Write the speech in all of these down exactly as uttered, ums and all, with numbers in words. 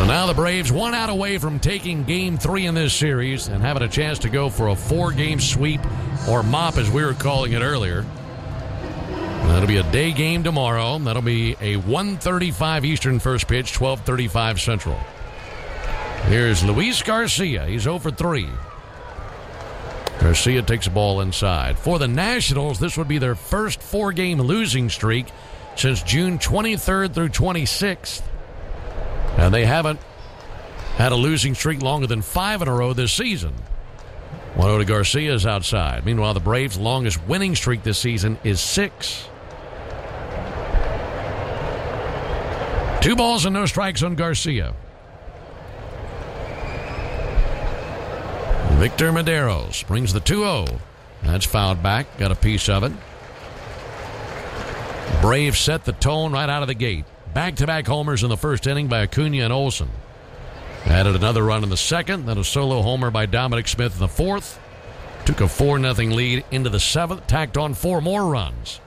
So now the Braves one out away from taking game three in this series and having a chance to go for a four-game sweep, or mop as we were calling it earlier. That'll be a day game tomorrow. That'll be a one thirty-five Eastern first pitch, twelve thirty-five Central. Here's Luis Garcia. He's oh for three. Garcia takes the ball inside. For the Nationals, this would be their first four-game losing streak since June twenty-third through twenty-sixth. And they haven't had a losing streak longer than five in a row this season. one oh to Garcia is outside. Meanwhile, the Braves' longest winning streak this season is six. Two balls and no strikes on Garcia. Victor Medeiros brings the two oh. That's fouled back. Got a piece of it. Braves set the tone right out of the gate. Back-to-back homers in the first inning by Acuna and Olsen. Added another run in the second. Then a solo homer by Dominic Smith in the fourth. Took a four nothing lead into the seventh. Tacked on four more runs.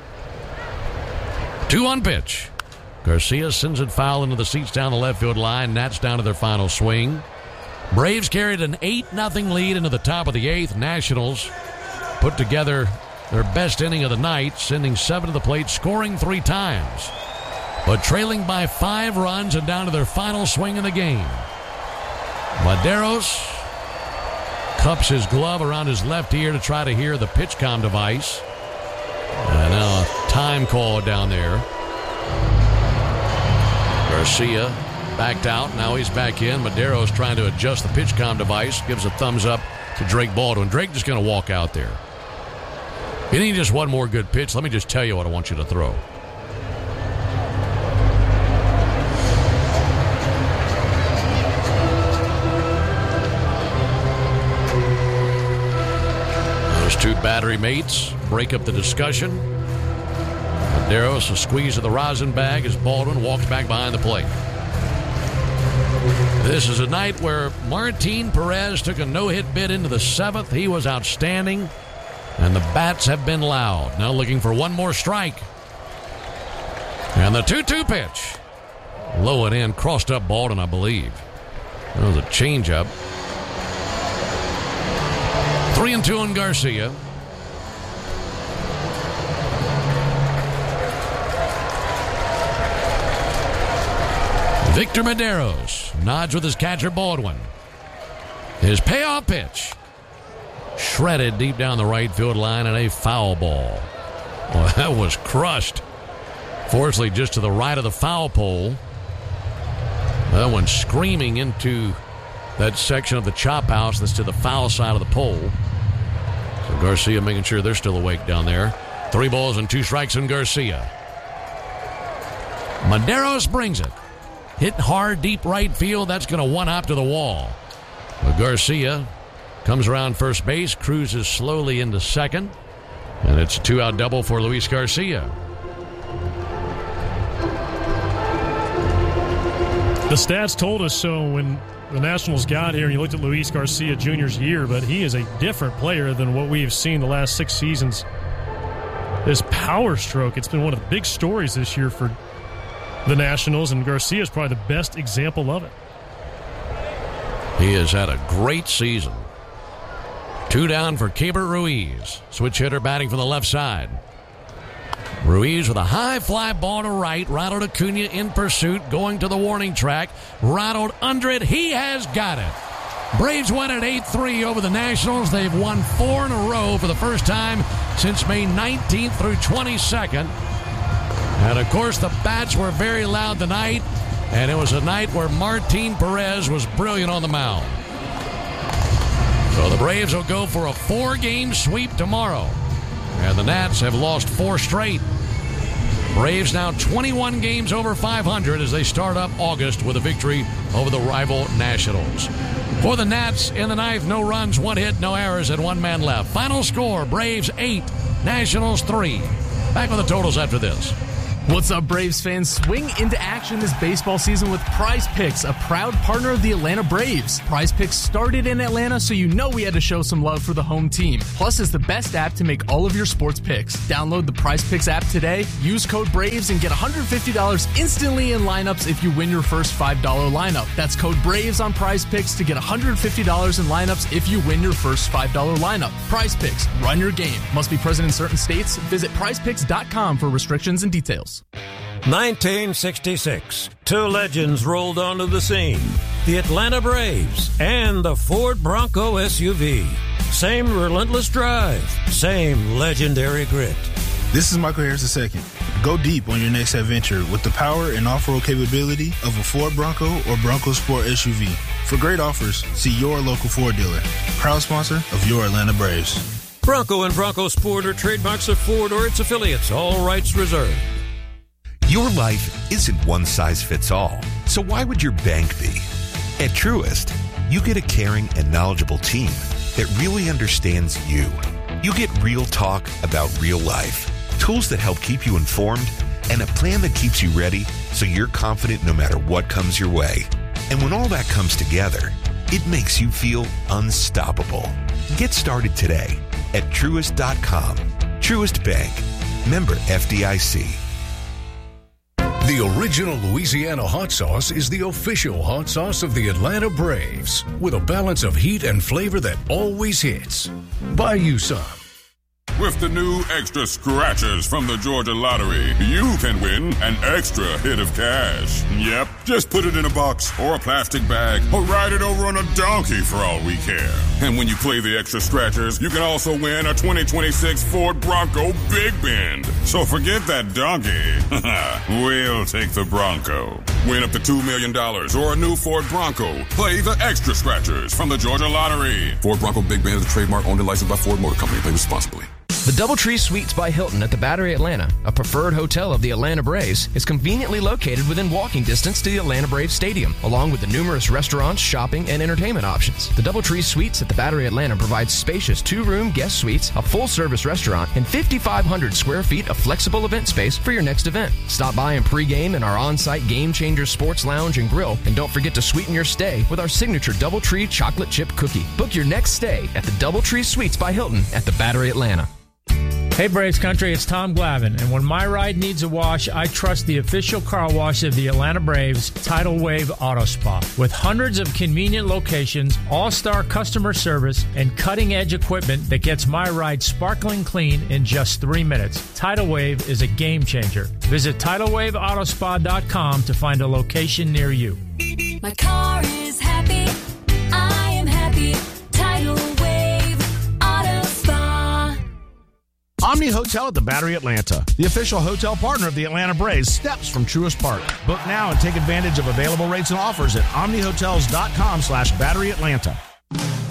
Two on pitch. Garcia sends it foul into the seats down the left field line. Nats down to their final swing. Braves carried an eight nothing lead into the top of the eighth. Nationals put together their best inning of the night, sending seven to the plate, scoring three times. But trailing by five runs and down to their final swing in the game. Medeiros cups his glove around his left ear to try to hear the PitchCom device. And now a time call down there. Garcia backed out. Now he's back in. Medeiros trying to adjust the PitchCom device. Gives a thumbs up to Drake Baldwin. Drake just going to walk out there. If you need just one more good pitch, let me just tell you what I want you to throw. Two battery mates break up the discussion. Medeiros a squeeze of the rosin bag as Baldwin walks back behind the plate. This is a night where Martin Perez took a no-hit bid into the seventh. He was outstanding, and the bats have been loud. Now looking for one more strike. And the two two pitch. Low and in, crossed up Baldwin, I believe. That was a changeup. Three and two on Garcia. Victor Medeiros nods with his catcher Baldwin. His payoff pitch. Shredded deep down the right field line and a foul ball. Well, that was crushed. Fortunately, just to the right of the foul pole. That one screaming into that section of the chop house that's to the foul side of the pole. So Garcia making sure they're still awake down there. Three balls and two strikes on Garcia. Medeiros brings it. Hit hard, deep right field. That's going to one-hop to the wall. But Garcia comes around first base, cruises slowly into second, and it's a two-out double for Luis Garcia. The stats told us so when the Nationals got here and you looked at Luis Garcia Junior's year, but he is a different player than what we have seen the last six seasons. His power stroke, it's been one of the big stories this year for the Nationals, and Garcia is probably the best example of it. He has had a great season. Two down for Keibert Ruiz. Switch hitter batting from the left side. Ruiz with a high fly ball to right. Ronald Acuna in pursuit, going to the warning track. Ronald under it. He has got it. Braves won at eight three over the Nationals. They've won four in a row for the first time since May nineteenth through twenty-second. And, of course, the bats were very loud tonight, and it was a night where Martin Perez was brilliant on the mound. So the Braves will go for a four-game sweep tomorrow, and the Nats have lost four straight. Braves now twenty-one games over five hundred as they start up August with a victory over the rival Nationals. For the Nats in the ninth, no runs, one hit, no errors, and one man left. Final score, Braves eight, Nationals three. Back with the totals after this. What's up, Braves fans? Swing into action this baseball season with Prize Picks, a proud partner of the Atlanta Braves. Prize Picks started in Atlanta, so you know we had to show some love for the home team. Plus, it's the best app to make all of your sports picks. Download the Prize Picks app today, use code BRAVES, and get one hundred fifty dollars instantly in lineups if you win your first five dollars lineup. That's code BRAVES on Prize Picks to get one hundred fifty dollars in lineups if you win your first five dollars lineup. Prize Picks, run your game. Must be present in certain states. Visit prize picks dot com for restrictions and details. nineteen sixty-six. Two legends rolled onto the scene. The Atlanta Braves and the Ford Bronco S U V. Same relentless drive. Same legendary grit. This is Michael Harris the second. Go deep on your next adventure with the power and off-road capability of a Ford Bronco or Bronco Sport S U V. For great offers, see your local Ford dealer. Proud sponsor of your Atlanta Braves. Bronco and Bronco Sport are trademarks of Ford or its affiliates. All rights reserved. Your life isn't one size fits all, so why would your bank be? At Truist, you get a caring and knowledgeable team that really understands you. You get real talk about real life, tools that help keep you informed, and a plan that keeps you ready so you're confident no matter what comes your way. And when all that comes together, it makes you feel unstoppable. Get started today at Truist dot com. Truist Bank. Member F D I C. The original Louisiana hot sauce is the official hot sauce of the Atlanta Braves, with a balance of heat and flavor that always hits. Buy you some. With the new Extra Scratchers from the Georgia Lottery, you can win an extra hit of cash. Yep, just put it in a box or a plastic bag or ride it over on a donkey for all we care. And when you play the Extra Scratchers, you can also win a twenty twenty-six Ford Bronco Big Bend. So forget that donkey. We'll take the Bronco. Win up to two million dollars or a new Ford Bronco. Play the Extra Scratchers from the Georgia Lottery. Ford Bronco Big Bend is a trademark owned and licensed by Ford Motor Company. Play responsibly. The Doubletree Suites by Hilton at the Battery Atlanta, a preferred hotel of the Atlanta Braves, is conveniently located within walking distance to the Atlanta Braves Stadium, along with the numerous restaurants, shopping, and entertainment options. The Doubletree Suites at the Battery Atlanta provides spacious two-room guest suites, a full-service restaurant, and fifty-five hundred square feet of flexible event space for your next event. Stop by and pregame in our on-site Game Changer Sports Lounge and Grill, and don't forget to sweeten your stay with our signature Doubletree chocolate chip cookie. Book your next stay at the Doubletree Suites by Hilton at the Battery Atlanta. Hey Braves Country, it's Tom Glavine, and when my ride needs a wash, I trust the official car wash of the Atlanta Braves, Tidal Wave Auto Spa. With hundreds of convenient locations, all-star customer service, and cutting-edge equipment that gets my ride sparkling clean in just three minutes. Tidal Wave is a game changer. Visit tidal wave auto spa dot com to find a location near you. My car is happy. I am happy. Tidal Wave Auto Spa. Omni Hotel at the Battery Atlanta, the official hotel partner of the Atlanta Braves, steps from Truist Park. Book now and take advantage of available rates and offers at omni hotels dot com slash battery atlanta.